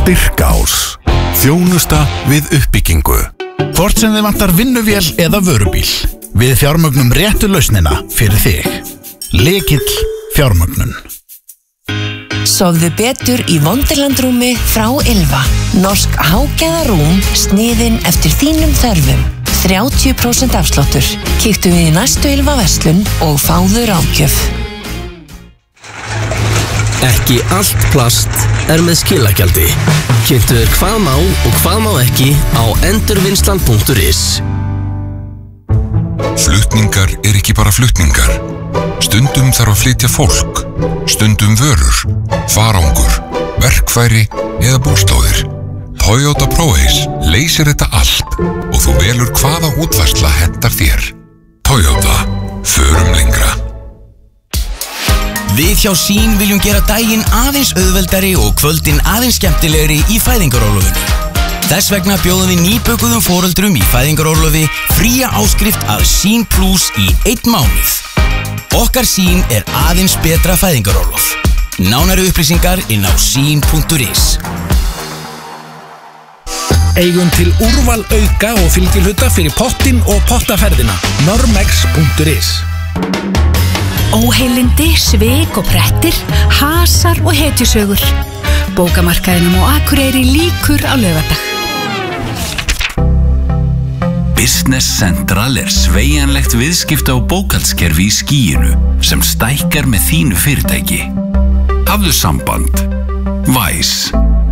Styrkás. Þjónusta við uppbyggingu. Hvort sem þið vantar vinnuvél eða vörubíl, við fjármögnum réttu lausnina fyrir þig. Lykill fjármögnun. Sofðu betur í Wonderland-rúmi frá Ylva. Norsk hágæðarúm sniðin eftir þínum þörfum. 30% afsláttur. Kíktu við í næstu Ylva-verslun og fáðu ráðgjöf. Ekki allt plast með skilagjaldi. Kynntu þér hvað má og hvað má ekki á endurvinnslan.is. Flutningar ekki bara flutningar. Stundum þarf að flytja fólk, stundum vörur, farangur, verkfæri eða búslóðir. Toyota ProAce leysir þetta allt og þú velur hvaða útfærsla hentar þér. Toyota, förum lengra. Við hjá Sín viljum gera daginn aðeins auðveldari og kvöldin aðeins skemmtilegri í fæðingarorlofinu. Þess vegna bjóðum við nýbökuðum foreldrum í fæðingarorlofi fría áskrift af Sín Plus í 1 mánuð. Okkar Sín aðeins betra fæðingarorlof. Nánari upplýsingar inn á sin.is. Eigum til úrval auka og fylgihluta fyrir pottinn og pottaferðina. normex.is. Óheilindi, svik og prettir, hasar og hetjusögur. Bókamarkaðinum á Akureyri lýkur á laugardag. Business Central sveigjanlegt viðskipta- og bókhaldskerfi í skýinu sem stækkar með þínu fyrirtæki. Hafðu samband. Væs.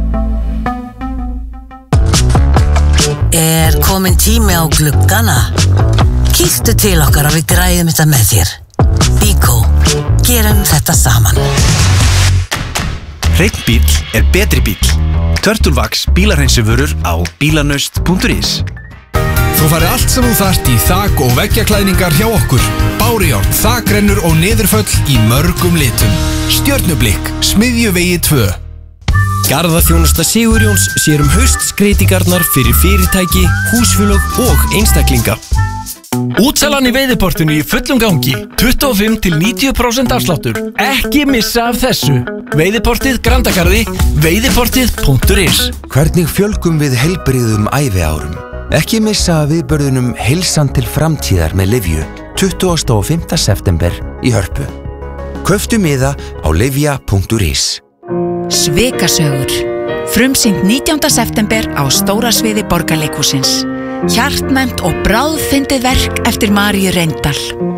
Komin tími á gluggana? Kíktu til okkar og við græðum þetta með þér. Bíkó, gerum þetta saman. Hreinn bíll betri bíll. Turtlevax bílahreinsyvörur á bílanaust.is. Þú farið allt sem þú þarft í þak- og veggjaklæðningar hjá okkur. Bárujárn, þakrennur og niðurföll í mörgum litum. Stjörnublikk, Smiðjuvegi 2. Garðaþjónusta Sigurjóns sér haustskreytingarnar fyrir fyrirtæki, húsfélög og einstaklinga. Útsalan í veiðiportinu í fullum gangi. 25–90% afsláttur. Ekki missa af þessu. Veiðiportið Grandagarði, veiðiportið.is. Hvernig fjölgum við heilbrigðum æviárum? Ekki missa af viðburðunum Heilsan til framtíðar með Livju 25. september í Hörpu. Kauftu miða á livja.is. Svikasögur. Frumsýnt 19. september á stóra sviði Borgarleikhússins. Hjartnæmt og bráðfyndið verk eftir Maríu Reyndal.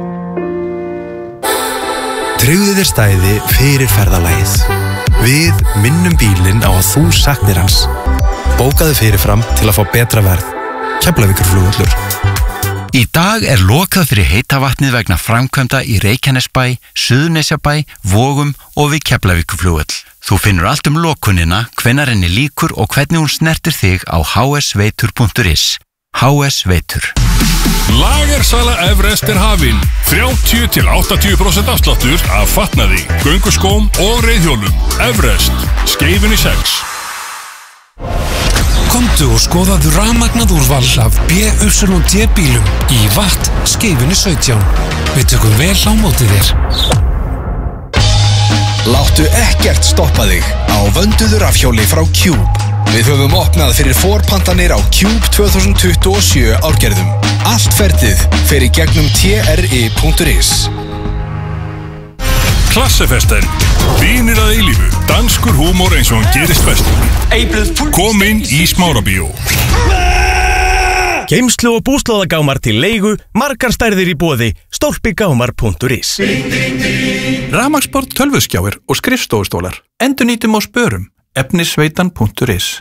Tryggðu þér stæði fyrir ferðalagið. Við minnum bílinn á að þú saknir hans. Bókaðu fyrirfram til að fá betra verð. Keflavíkurflugvöllur. Í dag lokað fyrir heita vatnið vegna framkvæmda í Reykjanesbæ, Suðurnesjabæ, Vogum og við Keflavíkurflugvöll. Þú finnur allt lokunina, hvenær henni lýkur og hvernig hún snertir þig á hsveitur.is. HS Veitur. Lagersala Everest hafin. 30–80% afsláttur af fatnaði, gönguskóm og reiðhjólum. Everest, Skeifunni 6. Komdu og skoðaðu rafmagnað úrval af BYD bílum í Watt Skeifunni 17. Við tökum vel á móti þér. Láttu ekkert stoppa þig á vönduðu rafhjóli frá Cube. Við höfum opnað fyrir forpantanir á Cube 2027 árgerðum. Allt ferðið fer í gegnum tri.is. Klassefesten. Vinir að eilífu. Danskur húmor eins og hann gerist bestur. Kom inn í Smárabíó. Geymslu- og búslóðagámar til leigu, margar stærðir í boði, stólpigámar.is. Rafmagnsport, tölvuskjáir og skrifstofustólar. Endurnýtum á spörum. efnisveitan.is.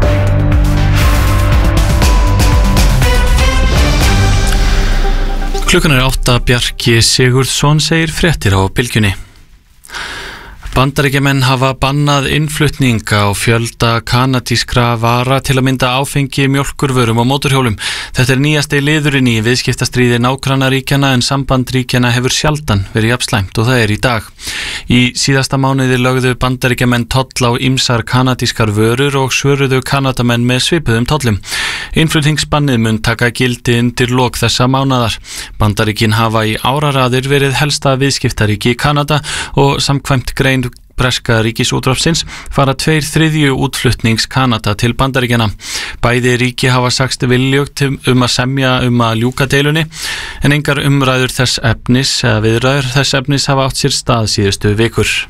Klukkan 8, Bjarki Sigurðsson segir fréttir á Bylgjunni. Bandaríkjamenn hafa bannað innflutning á fjölda kanadískra vara til að mynda áfengi, mjólkurvörum og mótorhjólum. Þetta nýjasti liðurinn í viðskiptastríði nágrannaríkjanna en samband ríkjanna hefur sjaldan verið jafn slæmt og það í dag. Í síðasta mánuði lögðu bandaríkjamenn toll á ýmsar kanadískar vörur og svöruðu Kanadamenn með svipuðum tollum. Innflutningsbannið mun taka gildi undir lok þessa mánaðar. Bandaríkin hafa í áraraðir verið helsta viðskiptaríki í Kanada og samkvæmt grein breska ríkisútvarpsins fara 2/3 útflutnings Kanada til Bandaríkjanna. Bæði ríki hafa sagst viljug að semja að ljúka deilunni, en engar umræður þess efnis eða viðræður þess efnis hafa átt sér stað síðustu vikur.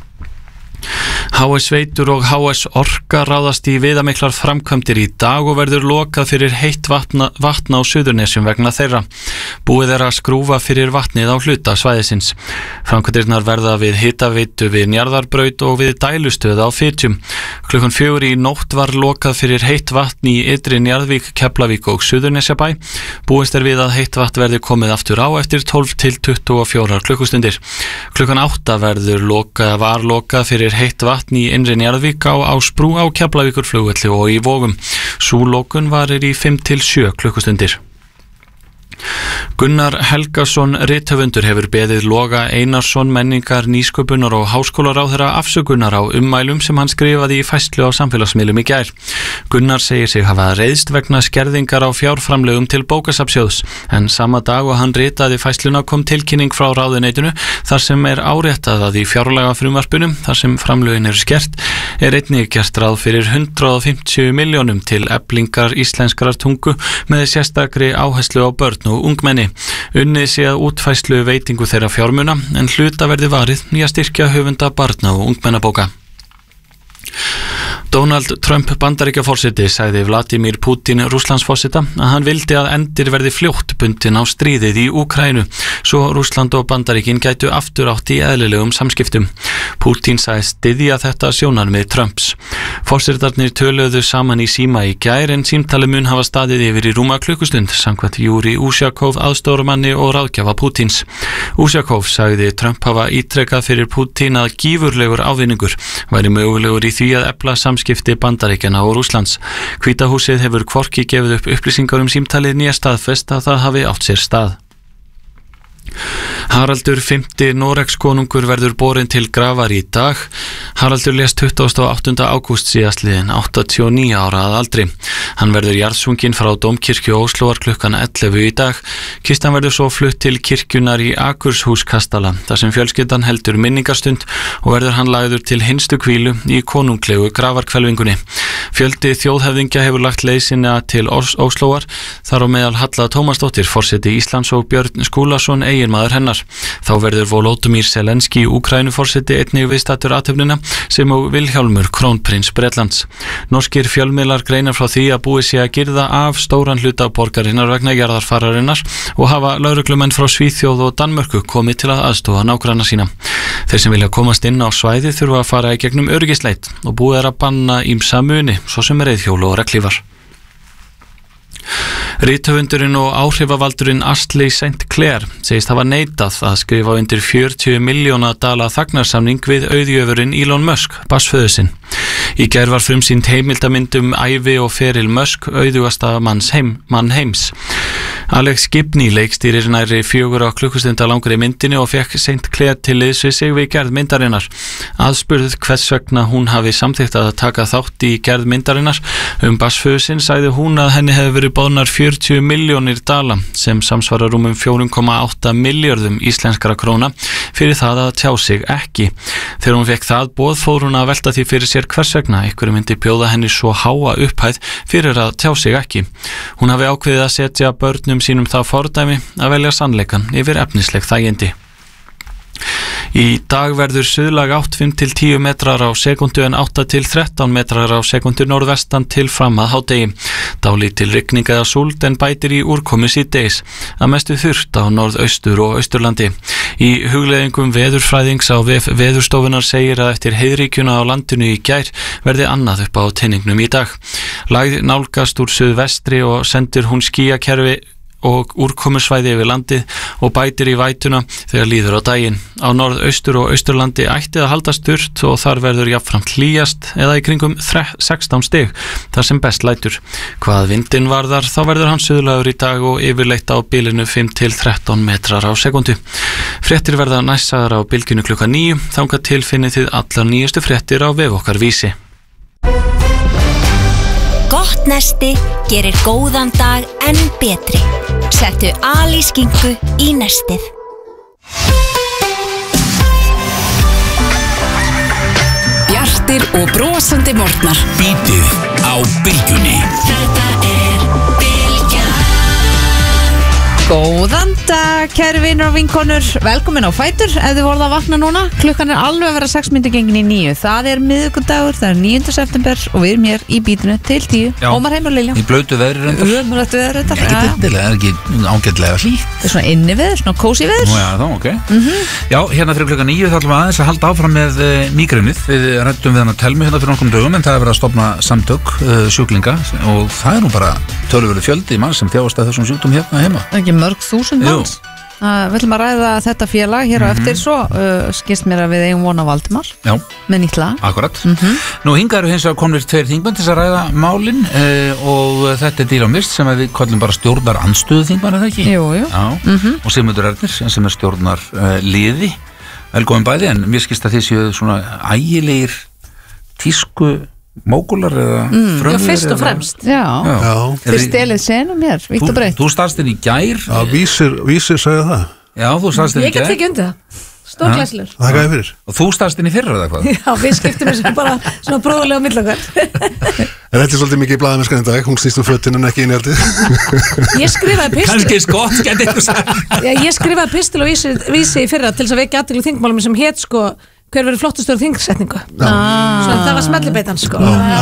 HS Veitur og HS Orka ráðast í viðamiklar framkvæmdir í dag og verður lokað fyrir heitt vatn á Suðurnesjum vegna þeirra. Búið að skrúfa fyrir vatnið á hluta svæðisins. Framkvæmdirnar verða við hitaveitu við Njarðarbraut og við dælustöð á Fitjum. Klukkan 4 í nótt var lokað fyrir heitt vatn í Ytri Njarðvík, Keflavík og Suðurnesjabæ. Búist við að heitt vatn verði komið aftur á eftir 12 til 24 klukkustundir. Klukkan 8 var lokað fyrir heitt vatn í Innri Njarðvík á Ásbrú á Keflavíkurflugvelli og í Vogum. Sú lokun varir í 5 til 7 klukkustundir. Gunnar Helgason rithöfundur hefur beðið Loga Einarsson menningar, nýsköpunar og háskólaráðherra afsökunar á ummælum sem hann skrifaði í færslu á samfélagsmiðlum í gær. Gunnar segir sig hafa reiðst vegna skerðingar á fjárframlögum til bókasafnssjóðs, en sama dag og hann ritaði færsluna kom tilkynning frá ráðuneytinu þar sem áréttað að í fjárlagafrumvarpinu, þar sem framlögin eru skert, einnig gert ráð fyrir 150 milljónum til eflingar íslenskrar tungu með sérstakri áherslu á börn og ungmenni. Unnið sé að útfærslu veitingu þeirra fjármuna, en hluta verði varið í að styrkja höfunda barna og ungmennabóka. Donald Trump Bandaríkjaforseti sagði Vladimir Putin Rússlandsforseta að hann vildi að endir verði fljótt bundin á stríðið í Úkraínu, svo Rússland og Bandaríkin gætu aftur átt í eðlilegum samskiptum. Putin sagði styðja þetta sjónarmið Trumps. Forsetarnir töluðu saman í síma í gær, en símtali mun hafa staðið yfir í rúma klukkustund, samkvæmt Júri Úsjakov aðstoðarmanni og ráðgjafa Putins. Úsjakov sagði Trump hafa ítrekað fyrir Putin að gífurlegur ávinningur væri mögulegur í því að efla samskipti Bandaríkjanna og Rússlands. Hvíta húsið hefur hvorki gefið upp upplýsingar símtalið né staðfest að það hafi átt sér stað. Haraldur V. Noregskonungur verður borinn til grafar í dag. Haraldur lést 28. ágúst síðastliðinn, 89 ára að aldri. Hann verður jarðsunginn frá Dómkirkju Óslóar klukkan 11 í dag. Kistan verður svo flutt til kirkjunar í Akurshúskastala, þar sem fjölskyldan heldur minningarstund og verður hann lagður til hinstu hvílu í konunglegu grafarhvelfingunni. Fjöldi þjóðhöfðingja hefur lagt leið sinna til Óslóar, þar á meðal Halla Tómasdóttir, forseti Íslands, og Björn Skúlason, eiginmaður hennar. Þá verður Volodymyr Zelenski Úkraínuforseti einnig viðstaddur athöfnina, sem og Vilhjálmur, krónprins Bretlands. Norskir fjölmiðlar greinar frá því að búið sé að girða af stóran hluta borgarinnar vegna jarðarfararinnar og hafa lögreglumenn frá Svíþjóð og Danmörku komið til að aðstoða nágranna sína. Þeir sem vilja komast inn á svæði þurfa að fara í gegnum öryggisleit og búið að banna ýmsa muni, svo sem reiðhjól og regnhlífar. Rithöfundurinn og áhrifavaldurinn Astley St. Clair segist hafa neitað að skrifa undir 40 milljóna dala þagnarsamning við auðjöfurinn Elon Musk, barnsföður sinn. Í gær var frumsýnd heimildamynd ævi og feril Musk, auðugasta mann heims. Alex Gibney leikstýrir nærri 4 klukkustunda langri myndinni og fekk St. Clair til liðs við sig við gerð myndarinnar. Aðspurð hvers vegna hún hafi samþykkt að taka þátt í gerð myndarinnar barnsföður sinn, sagði hún að henni hefði verið boðnar 40 milljónir dala, sem samsvarar rúmum 4,8 milljörðum íslenskra króna, fyrir það að tjá sig ekki. Þegar hún fekk það boð fór hún að velta því fyrir sér hvers vegna einhverju myndi bjóða henni svo háa upphæð fyrir að tjá sig ekki. Hún hafi ákveðið að setja börnum sínum það fordæmi að velja sannleikan yfir efnisleg þægindi. Í dag verður suðlæg átt 5 til 10 metrar á sekundu en 8 til 13 metrar á sekundu norðvestan til fram að hádegi. Dálítil rigning eða súld en bætir í úrkomu síðdegis, að mestu þurrt á norðaustur og austurlandi. Í hugleiðingum veðurfræðings á vef Veðurstofunar segir að eftir heiðríkjuna á landinu í gær verði annað upp á teiningnum í dag. Lægð nálgast úr suðvestri og sendir hún skýjakerfi og úrkomusvæði yfir landið og bætir í vætuna þegar líður á daginn. Á norðaustur og austurlandi ætti að halda sturt og þar verður jafnframt hlýjast eða í kringum 16 stig, þar sem best lætur. Hvað vindinn varðar, þá verður hann suðlægur í dag og yfirleitt á bilinu 5 til 13 metrar á sekundu. Fréttir verða næstsagðar á bylginu klukkan 9, þangað til finnið þið allar nýjustu fréttir á vef okkar Vísi. Gott nesti gerir góðan dag enn betri. Settu Ali skinku í nestið. fréttir og brosandi morgnar. Bítið á Bylgjunni. Þetta Bylgjan. Góðan dag, kæri vinur og vinkonur. Velkomin á Fætur, ef þið voruð að vakna núna. Klukkan alveg að vera 6 mínútur gengin í 9. Það miðvikudagur, það 9. september og við erum hér í bítinu til 10. Ómar Heimir og Lilja. Í blautu veðri reyndar. Ömurlegt veður þetta. Ekki dildilega, er ekki ágætlega hlýtt. Það svona inni veður, svona kósí veður. Nú já, þá, ok. Já, hérna fyrir klukkan 9 þá ætlum við aðeins að halda áfram með mígrænið. Við ræddum við hann að Telmi hérna fyrir nokkrum dögum en það verið að stofna samtök sjúklinga og það nú bara töluverður fjöldi mann sem þjáist af þessum sjúkdóm hérna heima. Ekki mörg þúsund manns. Við ætlum að ræða þetta félag hér á eftir svo skilst mér að við eigum von á Valdimar með nýtt lag. Akkurat. Nú hingað eru hins vegar komnir 2 þingmenn til að ræða málin og þetta Díla Mist sem við kallum bara stjórnar andstöðu þingmenn, er það ekki? Jú. Og Sigmundur Ernir sem er stjórnar liði. Velkomin bæði, en mér skilst að þið séu svona ægilegir tísku mógular eða frömmir. Já, fyrst og fremst. Já. Þið stelið senum mér, vitt og breytt. Þú starfst inn í gær. Já, vísir sagði það. Já, þú starfst inn í gær. Ég get ekki undir það. Stórglæslur. Það gæði fyrir. Og þú starfst inn í fyrra eða hvað? Já, við skiptum þessu bara svona bróðulega millakar. En þetta svolítið mikið í blaðamennskan í dag. Hún snýst fötin en ekki innihaldið. Ég skrifaði pistil. Kannski skott, gæti eitthvað sagt. Já, ég skrifaði pistil og vísi í fyrra til þess að vekja athygli á þingmálum sem hét sko hver verið flottastur þingsetningu. Svo það var smellibeitan sko.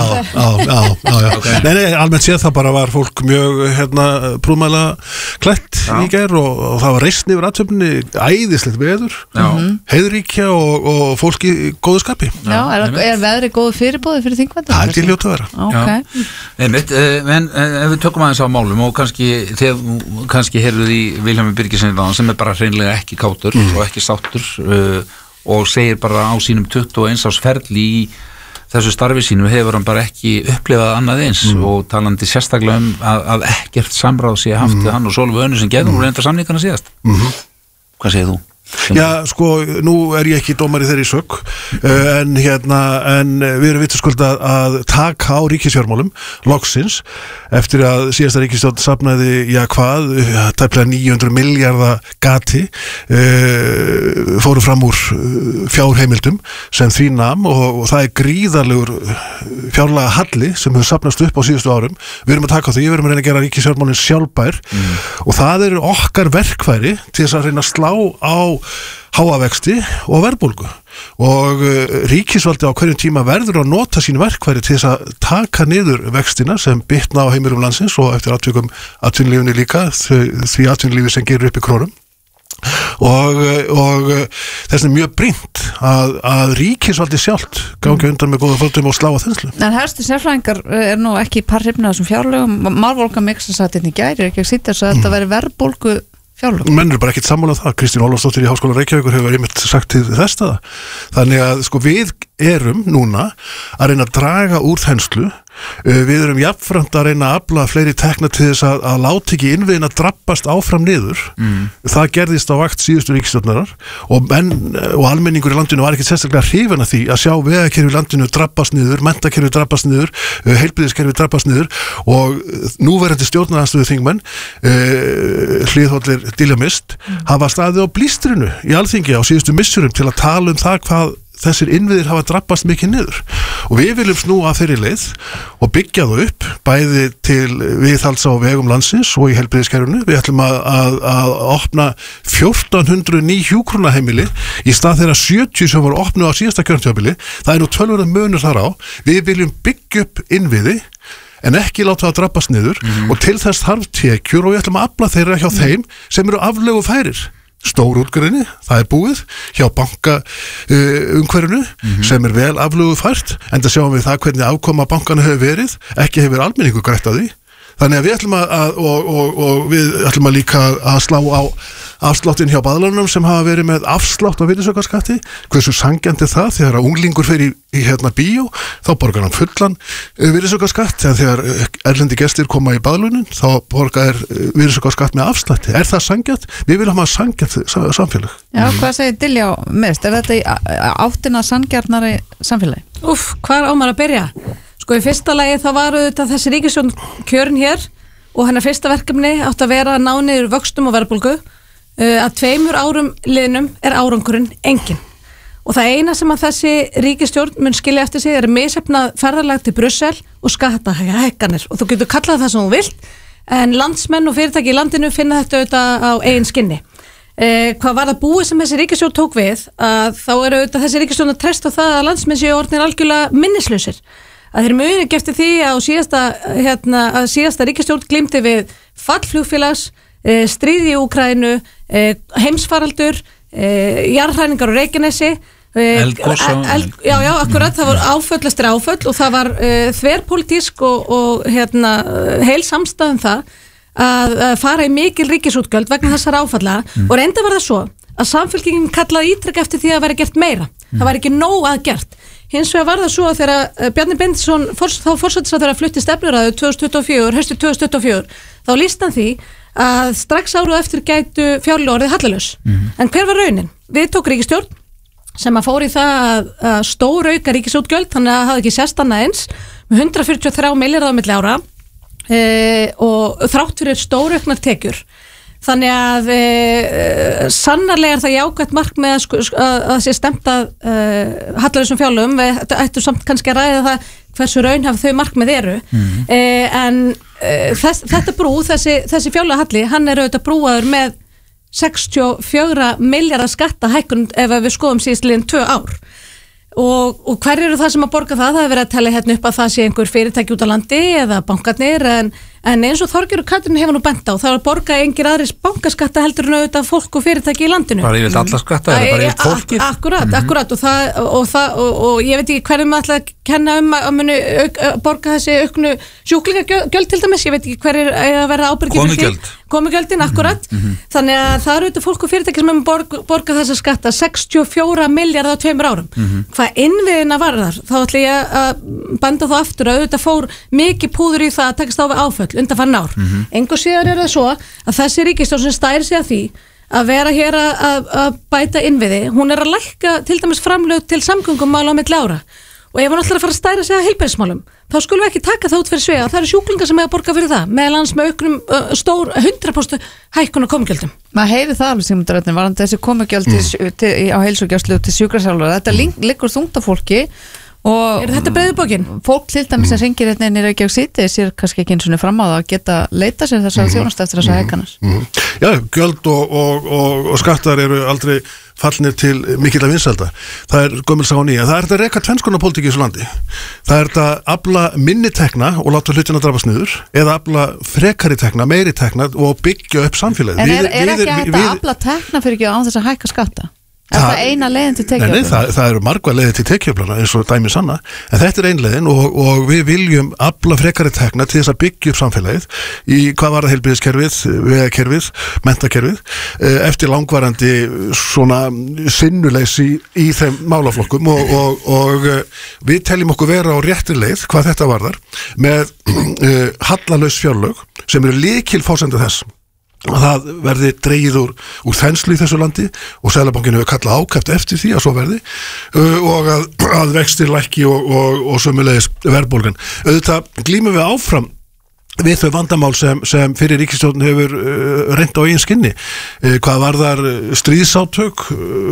Já. Nei, almennt séð það bara var fólk mjög prúðmæla klætt í gær og það var reisn yfir athöfninni, æðislegt veður, heiðríkja og fólk í góðu skapi. Já, er veðri góðu fyrirbóði fyrir þingvendur? Það er ekki ljótt að vera. Einmitt, en ef við tökum aðeins á málum og kannski heyrðuð í Vilhjálmi Birgisson sem er bara hreinlega ekki kátur og ekki sáttur og segir bara á sínum 21 árs ferli í þessu starfi sínum hefur hann bara ekki upplifað annað eins og talandi sérstaklega að ekkert samráð sé haft við hann og Sólveig Önnu sem gerði nú reyndar samningana síðast. Hvað segir þú? Já, sko, nú er ég ekki dómari þeirri sök en við erum vitaskuld að taka á ríkisfjármálum loksins eftir að síðasta ríkisstjórn safnaði, tæplega 900 milljarða gati fóru fram úr fjárheimildum sem því nam og það er gríðarlegur fjárlaga halli sem hefur safnast upp á síðustu árum. Við erum að taka á því, við erum að reyna að gera ríkisfjármálin sjálfbær og það eru okkar verkfæri til þess að reyna að slá á háavexti og verðbólgu og ríkisvaldi á hverjum tíma verður að nota sín verkfæri til þess að taka niður vextina sem bitna á heimirum landsins og eftir atvikum atvinnulífinu líka því atvinnulífi sem gerur upp í krónum og þess vegna mjög brýnt að ríkisvaldi sjálft gangi undan með góða fótum og slá á þenslu. En helstu sérfræðingar er nú ekki parhrifnað þessum fjárlögum. Marvolga Miksa satt inn í gær, ekki að sýta þess að þetta veri verðbólgu fjárlög. Menn eru bara ekkert sammála það. Kristín Ólafsdóttir í Háskóla Reykjavíkur hefur einmitt sagt til þess það. Þannig að sko við erum núna að reyna að draga úr þenslu. Við erum jafnframt að reyna að afla fleiri tekna til þess að láta ekki innviðin að drabbast áfram niður. Það gerðist á vakt síðustu ríkisstjórnarar og almenningur í landinu var ekkert sérstaklega hrifinn af því að sjá vegakerfi í landinu drabbast niður, menntakerfi drabbast niður, heilbrigðiskerfi drabbast niður og núverandi stjórnarandstöðu þingmenn Hliðhollir Díla Mist hafa staðið á blístrinu í Alþingi á síðustu missurum til að tala um það hvað þessir innviðir hafa drabbast mikið niður og við viljum snúa þeirri leið og byggja það upp bæði til viðhalds á vegum landsins og í heilbrigðiskerfinu. Við ætlum að opna 1400 ný hjúkrunarheimili í stað þeirra 70 sem voru opnuð á síðasta kjörtímabili. Það er nú tölvörðan munur þar á. Við viljum byggja upp innviði en ekki láta það drabbast niður og til þess þarf tekjur og við ætlum að afla þeirra hjá þeim sem eru aflögu færir. Stór útgreiðni, það er búið hjá banka umhverfinu sem er vel aflögu fært en það sjáum við það hvernig afkoma bankana hefur verið, ekki hefur almenningu grætt að því. Þannig að við ætlum að líka að slá á afsláttinn hjá baðlánum sem hafa verið með afslátt á virðisaukaskatti. Hversu sangjandi er það þegar unglingur fer í bíó, þá borgar hann fullan virðisaukaskatt, en þegar erlendi gestir koma í baðlánin, þá borgar virðisaukaskatt með afslætti. Er það sangjant? Við viljum hafa sangjant samfélag. Já, hvað segir Dilja mest? Er þetta í áttina sangjarnari samfélagi? Hvar á maður að byrja? Sko í fyrsta lagi þá var þetta þessi ríkisstjórn kjörin hér og hennar fyrsta verkefni átt að vera að ná niður vöxtum og verðbólgu. Að 2 árum liðnum er árangurinn engin og það eina sem að þessi ríkisstjórn mun skilja eftir sig misheppnað ferðalag til Brussel og skattahækkanir og þú getur kallað það sem þú vilt en landsmenn og fyrirtæki í landinu finna þetta auðvitað á eigin skinni. Hvað var það búið sem þessi ríkisstjórn tók við að þá auðvitað þessi ríkisstjórn að treysta á það að landsmenn séu orðnir algjörlega minnislausir. Að þeir muni ekki eftir því að síðasta ríkisstjórn glímdi við fall flugfélags, stríð í Úkraínu, heimsfaraldur, jarðhræringar á Reykjanesi, eldgos já, akkurat, það var áföll eftir áföll og það var þverpólitísk og heil samstæðum það að fara í mikil ríkisútgjöld vegna þessar áfalla og reynda var það svo að Samfylkingin kallaði ítrekka eftir því að vera gert meira. Það var ekki nóg að gert. Hins vegar var það svo að þegar Bjarni Benediktsson þá forsætisráðherra flutti stefnuræðu 2024, haustið 2024, þá lýsti hann því að strax áru eftir gætu fjárlög orðið hallalaus. En hver var raunin? Við tók ríkisstjórn sem að fór í það að stórauka ríkisútgjöld, þannig að það hafði ekki sést annað eins, með 143 milljarða á milli ára og þrátt fyrir stórauknar tekjur. Þannig að sannarlega það jákvætt markmið að sé stemt að hallalausum fjárlögum, við ættum samt kannski að ræða það hversu raunhæf þau markmið eru en þetta brú, þessi fjárlagahalli, hann auðvitað brúaður með 64 milljarða skattahækkun ef við skoðum síðastliðin 2 ár og hver eru það sem að borga það? Það er verið að tella hérna upp að það sé einhver fyrirtæki út á landi eða bankarnir en eins og Þorgerður Katrín hefur nú bent á, það er að borga engir aðris bankaskatta heldur en auðvitað fólk og fyrirtæki í landinu. Bara yfir alla skatta, eða bara yfir fólkið? Akkurat og ég veit ekki hverjum maður ætla að kenna að muni borga þessi auknu sjúklingagjöld til dæmis, ég veit ekki hverjir að vera ábyrgir fyrir því. Komugjöldin, akkurat. Þannig að það eru auðvitað fólk og fyrirtæki sem borga þessa skatta 64 milljarða á 2 árum. Hvað innviðina var þar? Þá ætla ég að benda þá aftur að auðvitað fór mikið púður í það að takast á við áföll undanfarin ár. Engu síðar það svo að þessi ríkisstjórn sem stærir sig að því að vera hér að bæta innviði, hún að lækka til dæmis framlög til samgöngumála á milli ára og ef hún ætlar að fara að stæra sig að heilbrigðismálum þá skulum við ekki taka það út fyrir svega, það eru sjúklingar sem eiga að borga fyrir það, meðal annars með auknum stór 100% hækkun á komugjöldum. Maður heyri það alveg sem varandi þessi komugjöld á heilsugjæslu til sjúkrasálfara, þetta liggur þungt á fólki og er þetta breiðu bókin? Fólk til dæmis sem hringir hérna inn í Reykjavík síðdegis sér kannski ekki eins og fram á það að geta leita sér þessar þjónustu eftir þessar hækkanir. Já, gjöld og skattar eru aldrei fallnir til mikill að vinsælda. Það er gömul sá nýja. Það er þetta að reka tvennskona pólitík í þessu landi. Það er þetta að afla minni tekna og láta hlutina drafast niður eða afla frekari tekna, meiri tekna og byggja upp samfélagið. En er ekki hægt að afla tekna fyrir ekki á þess að hækka skatta? Er það eina leiðin til tekjuöflana? Nei, það eru margar leiðir til tekjuöflana eins og dæmi sanna, en þetta er ein leiðin og við viljum afla frekari tekna til þess að byggja upp samfélagið í hvað var það heilbrigðiskerfið, vegakerfið, menntakerfið eftir langvarandi svona sinnuleysi í þeim málaflokkum og við teljum okkur vera á réttri leið hvað þetta varðar með hallalaus fjárlög sem eru lykilforsenda þess að það verði dregið úr þenslu í þessu landi og Seðlabankinn hefur kallað ákaft eftir því að svo verði og að vextir lækki og sömulegis verðbólgan. Auðvitað glímum við áfram við þau vandamál sem fyrir ríkisstjórn hefur reynt á eigin skinni. Hvað varðar stríðsátök,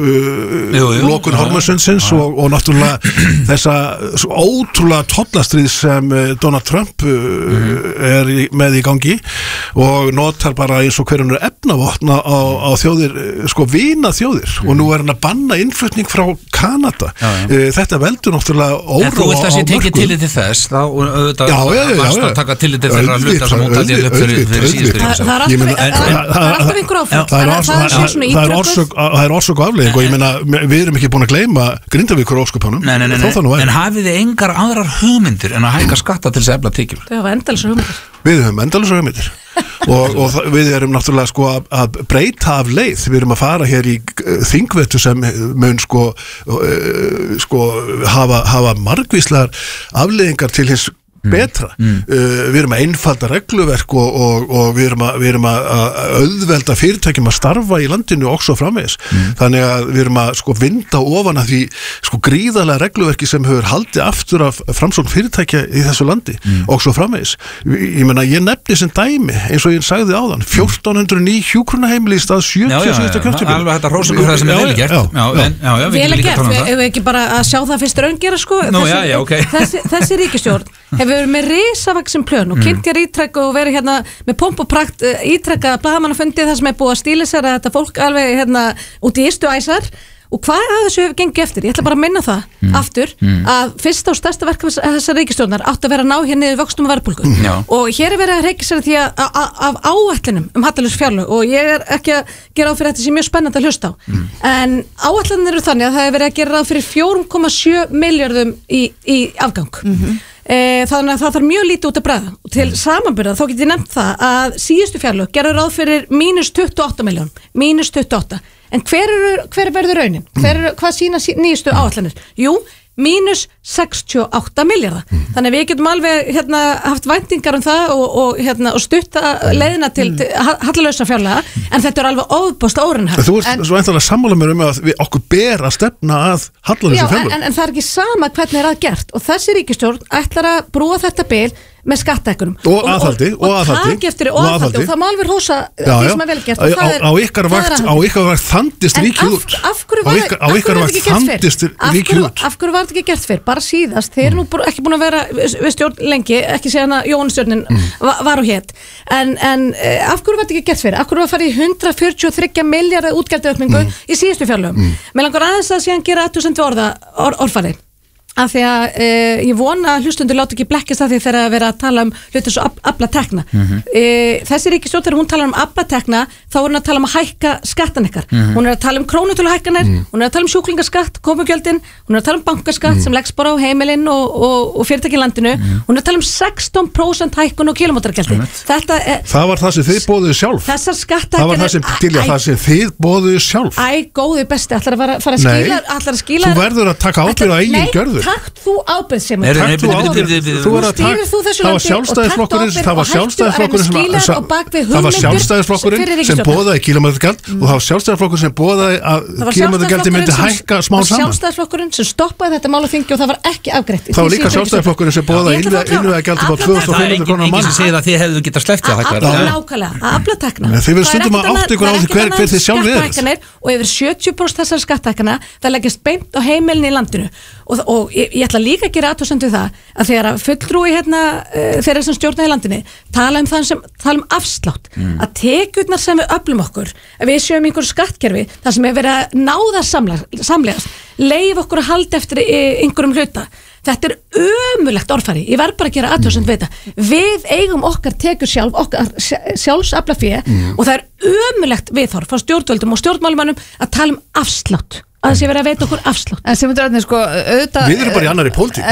lokun Hormuzsundsins og náttúrulega þessa ótrúlega tollastríð sem Donald Trump er með í gangi og notar bara eins og hverjum efnavopna á þjóðir, sko vina þjóðir og nú er hann að banna innflutning frá Kanada. Þetta veldur náttúrulega óróa á mörkum. En þú vilt að sé tekið tillit til þess, þá varst að taka tillit til þeirra hluta sem hún taldi upp fyrir síðustu. Það er alltaf einhver áfram. Það er orsök og afleiðing og ég meina, við erum ekki búin að gleyma Grindavíkur ósköpunum. En hafið þið engar aðrar hugmyndir en að hækka skatta til þess að efla tekjur? Þau hafa endalausar hugmyndir. Við höfum endalausar hugmyndir og við erum náttúrulega sko að breyta af leið. Við erum að fara hér í þingvetu sem mun sko hafa margvíslegar afleiðingar til hins betra. Við erum að einfalda regluverk og við erum að auðvelda fyrirtækjum að starfa í landinu og svo framvegis. Þannig að við erum að sko vinda ofan að því sko gríðarlega regluverki sem hefur haldið aftur af framsókn fyrirtækja í þessu landi og svo framvegis. Ég nefni sem dæmi eins og ég sagði áðan 1409 hjúkrunarheimili í stað 70 kjörtímabili. Alveg þetta rósum fyrir það sem er vel gert. Vel gert, ef við ekki bara að sjá það fyrst raungera sko. Þessi ríkisstjórn hefur verið með risavaksin plön og kynnt hér ítrekk og verið hérna með pomp og prakt ítrekka blaðamannafundi þar sem er búið að stíla sér að þetta fólk alveg hérna út í ystu æsar. Og hvað að þessu hefur gengið eftir? Ég ætla bara að minna það aftur að fyrsta og stærsta verk þessar ríkisstjórnar átti að vera að ná hér niður vöxtum og verðbólgu. Og hér er verið að reykja sér því að af áætlunum hallalaus fjárlög og ég er ekki að gera ráð fyrir þetta sem mjög spennandi að hlusta á. En áætlunum eru þannig að það er verið að gera ráð fyrir 4,7 milljörðum í afgang. Þannig að það þarf mjög lítið út að bregða og til samanburðar þá get ég nefnt það að síðustu fjárlög gerðu ráð fyrir mínus 28 milljón, mínus 28 en hver verður raunin? Hvað sína nýjustu áætlanir? Jú, mínus 68 milljarða. Þannig að við getum alveg haft væntingar það og stutta leiðina til hallalausa fjárlaga en þetta er alveg ofboðslega óraunhæft. Þú ert svo einhverja sammála mér að okkur ber að stefna að hallalausa fjárlaga. En það er ekki sama hvernig er það gert og þessi ríkisstjórn ætlar að brúa þetta bil með skattahækkunum og aðhaldi og það má alveg hrósa því sem er vel gert á ykkar vakt þandist ríkið út af hverju var þetta ekki gert fyrr bara síðast, þeir eru nú ekki búin að vera við stjórn lengi, ekki segja hana Jóhannesstjórnin var og hét en af hverju var þetta ekki gert fyrr, af hverju var að fara í 143 milljarða útgjaldaaukningu í síðustu fjárlögum, mér langar aðeins að síðan gera 1000 orðfæri af því að ég vona að hlustundur láta ekki blekkast að því þegar að vera að tala hluti svo aflatekna. Þessi ríkisstjórn þegar hún talar aflatekna þá er hún að tala að hækka skattan ykkar. Hún er að tala krónutöluhækkanir, hún er að tala sjúklingaskatt, komugjöldin, hún er að tala bankaskatt sem leggst bara á heimilin og fyrirtæki í landinu, hún er að tala 16% hækkun og kílómetragjaldi. Það var það sem þið boðuðu sjálf. Þessar skattahækkanir. Það sem þið boðuðu sjálf. Góði besti, ætlar að skila. Þú verður að taka ábyrgð á eigin gjörðir. Takt þú ábyrgð sem það var sjálfstæðisflokkurinn sem boðaði kílómetragjald og það var sjálfstæðisflokkurinn sem boðaði að kílómetragjaldi myndi hækka smá saman. Það var sjálfstæðisflokkurinn sem stoppaði þetta mál á þingi og það var ekki afgreitt. Það var líka sjálfstæðisflokkurinn sem boðaði innviðagjaldi upp á 2500 krónur á mann. Það er enginn sem segir að þið hefðu getað sleppt það nákvæmlega, að aflatekna. Þið verður stundum að átta ykkur á því hver þið sjálf eruð. Og yfir 70% þessar skattahækkana það leggist beint á heimilin í landinu og ég ætla líka að gera athugasemd við það að þegar fulltrúi þeirra sem stjórna í landinu tala um afslátt að tekjurnar sem við öflum okkur að við séum einhverju skattkerfi þar sem er verið að náða samlegast leif okkur að halda eftir einhverjum hluta. Þetta er ömurlegt orðfæri, ég verð bara að gera athugasemd við þetta. Við eigum okkar tekjur sjálf, okkar sjálfsaflafé og það er ömurlegt viðhorf frá stjórnvöldum og stjórnmálumannum að tala um afslátt. Að það sé verið að veita okkur afslátt. Við erum bara í annarri pólitík.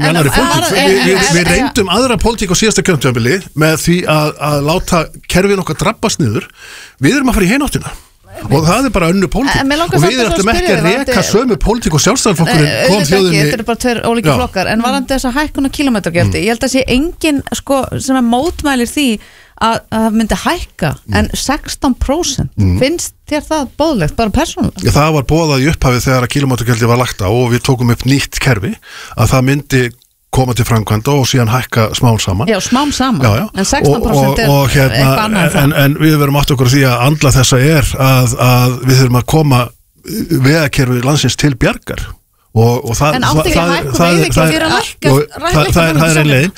Við reyndum aðra pólitík á síðasta kjörtímabili með því að láta kerfin okkar drabbast niður. Við erum að fara í hináttina. Og það er bara önnu pólitík og við ætlum ekki að reka sömu pólitík og sjálfstæðisflokkurinn kom þjóðinni. Þetta er bara tveir ólíki flokkar en varandi þess að hækkun og kílómetragjaldi ég held að sé enginn sem er mótmælir því að það myndi hækka en 16% finnst þér það boðlegt bara persónulega? Það var boðað í upphafið þegar að kílómetragjaldi var lagt á og við tókum upp nýtt kerfi að það myndi koma til framkvæmda og síðan hækka smám saman. Já, smám saman. Já. En 16% er eitthvað annað. En við verum átt okkur því að andla þessa að við þurfum að koma vegakerfi landsins til bjargar. En átti ekki hækku veiðvikið fyrir að það er einn leiðin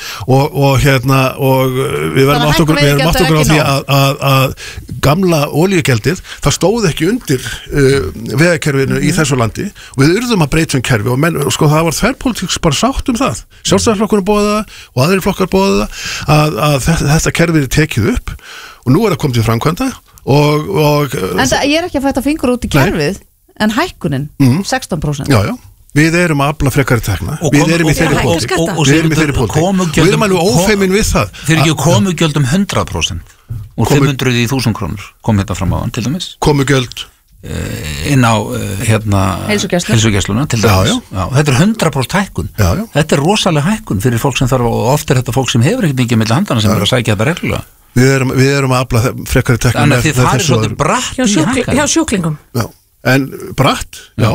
og við verðum átt okkur á því að gamla olíugjaldið það stóð ekki undir vegakerfinu í þessu landi og við urðum að breyta um kerfi og það var þverrpólitík bara sátt um það sjálfstæðisflokkurinn boðaði það og aðrir flokkar boðaði það að þetta kerfi er tekið upp og nú er það komið til framkvæmda En ég er ekki að fæta fingur út í kerfið en hækkunin 16%. Já Við erum að afla frekari tekna. Við erum í þeirri pólitík. Við erum alveg ófeimin við það. Þeir ekki komugjöld 100% úr 500 í 1000 krónur kom þetta fram á hann til dæmis. Komugjöld inn á heilsugæsluna til dæmis. Já, þetta er 100% hækkun. Þetta er rosalega hækkun fyrir fólk sem þarf, og oft er þetta fólk sem hefur ekkert mikið milli handana sem er að sækja þetta reglulega. Við erum að afla frekari tekna. Þannig að þið farið svolítið bratt í hækkan. Hjá sjúklingum. Já, en bratt, já.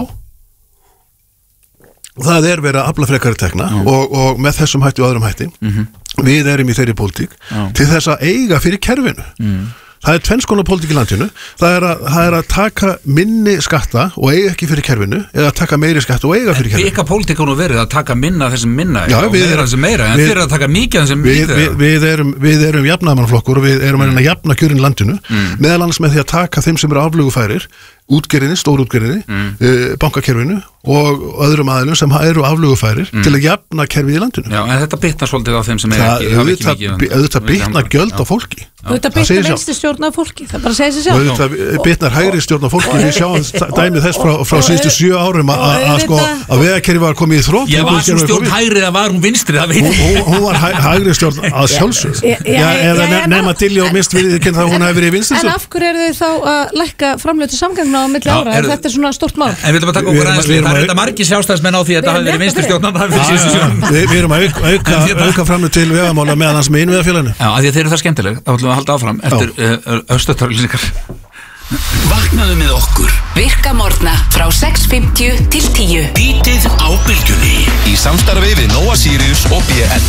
Það er verið að afla frekari tekna og með þessum hætti og öðrum hætti. Við erum í þeirri pólitík til þess að eiga fyrir kerfinu. Það er tvenns konar pólitík í landinu. Það er að taka minni skatta og eiga ekki fyrir kerfinu, eða að taka meiri skatta og eiga fyrir kerfinu. Vika pólitík hún verið að taka minna þessum minna og meira þessum meira, en þeir eru að taka mikið þessum mikið. Við erum jafnaðarmannaflokkur og við erum að jafna kjörin landinu, meðal annars með því að taka þeim sem eru aflögufærir, útgerðinni, stórútgerðinni, bankakerfinu og öðrum aðilum sem eru aflögufærir til að jafna kerfið í landinu. Já, en þetta bitnar svolítið á þeim sem hafa ekki mikið. Auðvitað bitnar gjöld á fólki. Auðvitað bitnar vinstri stjórn á fólki, það bara segir sig sjálf. Auðvitað bitnar hægri stjórn á fólki. Við sjáum dæmið þess frá síðustu 7 árum að vegakerfið var komið í þrótt. Ég var svo stjórn hægri að var hún vinstri, það veit ég. Hún var hægri stjórn að sjálfsögðu. Eða nema Dilja og mist við það hún hefði verið í vinstri stjórn. En af hverju eru þið þá að lækka framlög til samgangna á milli ára? Þetta er svona stórt mál. En við viljum að taka okkur aðeins við, það er þetta margir sjálfstæðismenn á því að þetta hafi verið vinstri stjórn. Við erum að auka framlög til vegamála meðan hans með innviðafélaginu. Já, af því að þeir eru það skemmtileg, þá ætlum við að halda áfram eftir östuðtörlýsingar. Vaknaðu með okkur. Virka morgna frá 6:50 til 10. Bítið á bylgjunni. Í samstarfi við Nóa Sirius og BL.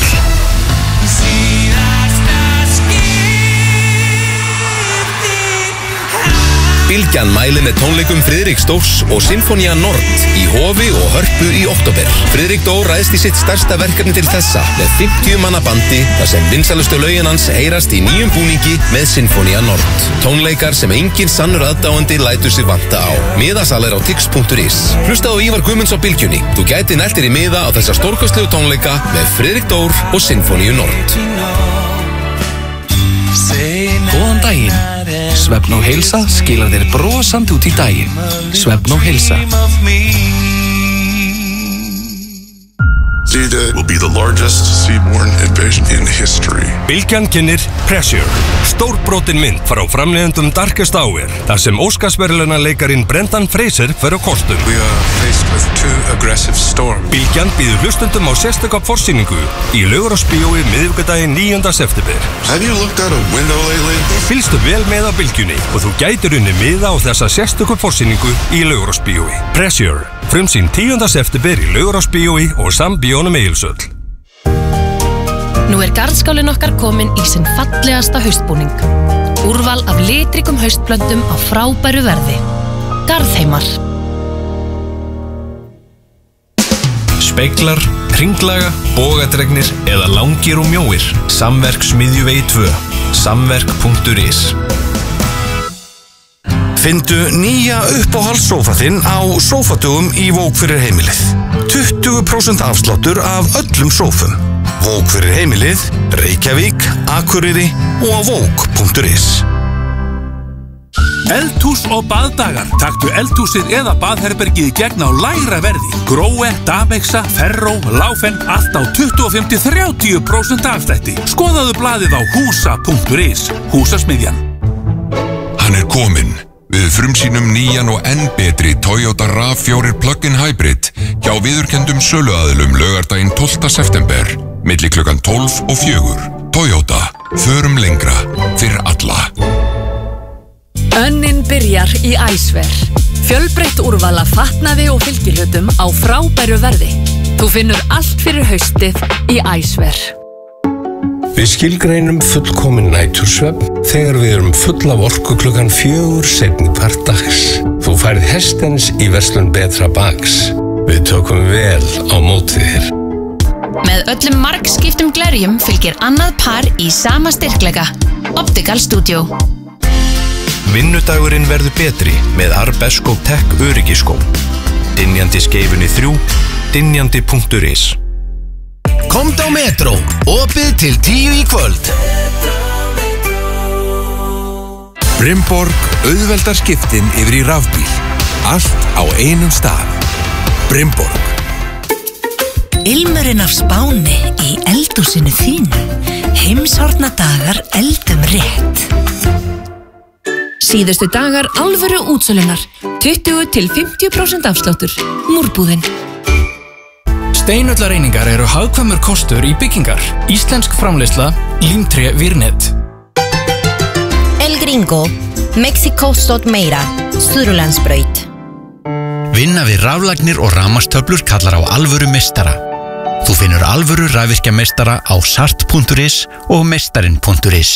Bylgjan mæli með tónleikum Friðrik Dórs og Sinfonía Nord í Hofi og Hörpu í október. Friðrik Dór ræðst í sitt stærsta verkefni til þessa með 50 manna bandi þar sem vinsælustu lögin hans heyrast í nýjum búningi með Sinfonía Nord. Tónleikar sem engin sannur aðdáandi lætur sig vanta á. Miðasalir á tix.is. Hlusta á Ívar Guðmunds á Bylgjunni. Þú gæti næltir í miða á þessa stórkostlegu tónleika með Friðrik Dór og Sinfoníu Nord. Góðan daginn. Svefn og heilsa skilar þér brosandi út í daginn. Svefn og heilsa. D-Day will be the largest seaborne invasion in history. Bylgjan kynnir Pressure. Stórbrotin mynd frá framleiðendum Darkest Hour, þar sem Óskarsverðlaunaleikarin Brendan Fraser fer á kostum. We are faced with 2 aggressive storms. Bylgjan býður hlustendum á sérstaka forsýningu í Laugarásbíói miðvikudaginn 9. september. Have you looked out a window lately? Fylgstu vel með á Bylgjunni og þú gætir unni miða á þessa sérstöku forsýningu í Laugarásbíói. Pressure. Frumsýnd 10. september í Laugarásbíói og Sambíónum Egilshöll. Nú er garðskálinn okkar komin í sinn fallegasta haustbúning. Úrval af litrikum haustplöntum á frábæru verði. Garðheimar. Speglar, hringlaga, bógadregnir eða langir og mjóir. Samverk Smiðjuvegi 2. Samverk.is. Findu nýja uppáhaldssófa þinn á sófadögum í Vók fyrir heimilið. 20% afsláttur af öllum sófum. Vók fyrir heimilið, Reykjavík, Akureyri og á vók.is. Eldhús og baðdagar. Taktu eldhúsið eða baðherbergið í gegn á lægra verði. Gróe, Damexa, Ferró, Láfen, allt á 25-30% afslætti. Skoðaðu blaðið á húsa.is. Húsasmiðjan. Hann er kominn. Við frumsýnum nýjan og enn betri Toyota RAV4 Plug-in Hybrid hjá viðurkenndum söluaðilum laugardaginn 12. september milli klukkan 12 og 4. Toyota. Förum lengra. Fyrir alla. Önnin byrjar í Æsver. Fjölbreytt úrval af fatnaði og fylgihlutum á frábæru verði. Þú finnur allt fyrir haustið í Æsver. Við skilgreinum fullkomin nætursvefn þegar við erum full af orku klukkan 4 seinni part dags. Þú færð hestens í verslun Betra Bags. Við tökum vel á móti þér. Með öllum margskiptum glerjum fylgir annað par í sama styrkleika. Optical Studio. Vinnudagurinn verður betri með Arbesko Tech öryggiskó. Dynjandi skeifunni 3, dynjandi.is. Komdu á Metro, opið til 10 í kvöld. Brimborg auðveldar skiptin yfir í rafbíl. Allt á einum stað. Brimborg. Ilmurinn af Spáni í eldhúsinu þínu. Heimshorna dagar eldum rétt. Síðustu dagar alvöru útsölunar. 20-50% afsláttur. Múrbúðin. Steinullarreiningar eru hagkvæmur kostur í byggingar. Íslensk framleiðsla, Límtré Virnet. El Gringo, Mexico stótt meira, Suðurlandsbraut. Vinna við raflagnir og rafmagnstöflur kallar á alvöru meistara. Þú finnur alvöru rafvirkjameistara á sart.is og meistarin.is.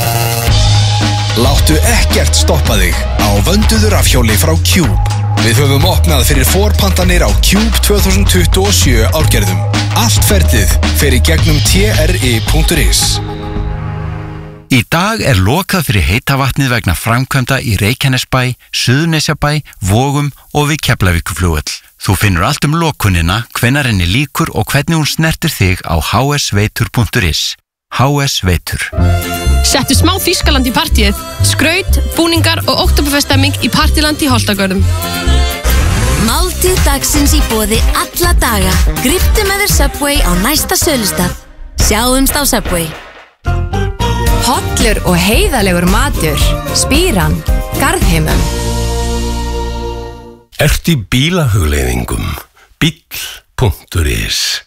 Láttu ekkert stoppa þig á vönduðu rafhjóli frá Cube. Við höfum opnað fyrir forpantanir á Cube 2027 árgerðum. Allt ferlið fer í gegnum tri.is. Í dag er lokað fyrir heita vatnið vegna framkvæmda í Reykjanesbæ, Suðurnesjabæ, Vogum og við Keflavíkurflugvöll. Þú finnur allt lokunina, hvenær henni líkur og hvernig hún snertir þig á hsveitur.is. HS Veitur. Settu smá Þýskaland í partíið. Skraut, búningar og októberfestemming í Partíland í Holtagörðum. Máltíð dagsins í boði alla daga. Gríptu með þér Subway á næsta sölustað. Sjáumst á Subway. Hollur og heiðalegur matur. Spíran, Garðheimum. Ertu í bílahugleiðingum? Bíll.is